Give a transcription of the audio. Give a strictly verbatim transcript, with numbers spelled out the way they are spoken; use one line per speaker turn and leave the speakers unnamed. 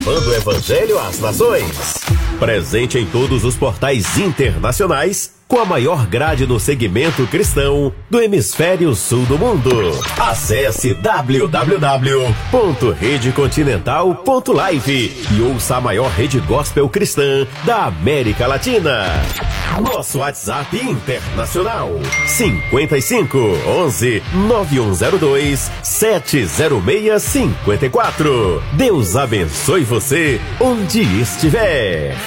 levando o evangelho às nações. Presente em todos os portais internacionais, com a maior grade no segmento cristão do hemisfério sul do mundo. Acesse w w w ponto rede continental ponto live e ouça a maior rede gospel cristã da América Latina. Nosso WhatsApp internacional cinquenta e cinco, onze, nove um zero dois, sete zero seis cinquenta e quatro. Deus abençoe você onde estiver.